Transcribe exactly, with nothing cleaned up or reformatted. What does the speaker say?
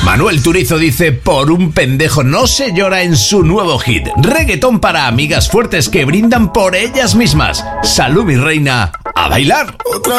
Manuel Turizo dice: por un pendejo no se llora, en su nuevo hit. Reggaetón para amigas fuertes que brindan por ellas mismas. Salud, mi reina, a bailar. Otra